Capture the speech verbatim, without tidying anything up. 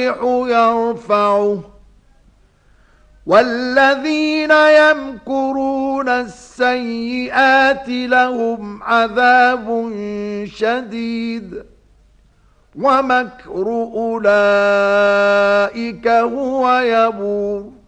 يرفعه والذين يمكرون السيئات لهم عذاب شديد ومكر أولئك هو يبور